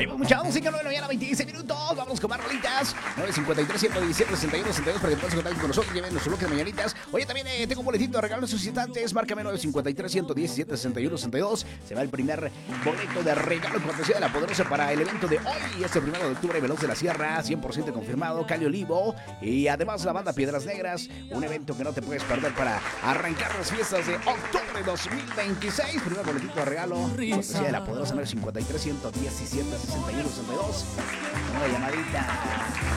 Hay mucha música, 9 de la mañana, 26 minutos. Vamos con más rolitas. 953 117 61 62 para que puedas contactar con nosotros. Lleven nuestro bloque de mañanitas. Oye, también tengo un boletito de regalo en sus instantes. Márcame 953 117 61 62. Se va el primer boleto de regalo en cortesía de La Poderosa para el evento de hoy. Este 1 de octubre, Veloz de la Sierra, 100% confirmado. Cali Olivo y además la banda Piedras Negras. Un evento que no te puedes perder para arrancar las fiestas de octubre 2026. Primer boletito de regalo. Cortesía de La Poderosa 953 117 61 62. Una llamadita.